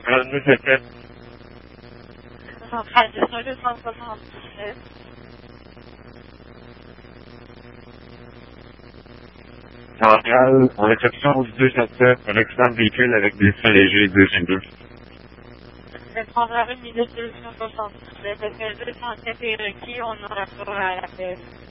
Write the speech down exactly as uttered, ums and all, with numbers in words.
centrale deux sept sept. Centrale deux cent soixante-dix-sept. Centrale, en réception du deux sept sept, un accident de véhicule avec des freins légers deux cinq deux. Le prendra une minute deux cent soixante-dix-sept. Est-ce que le deux cent sept est requis? On aura pas à l'appel.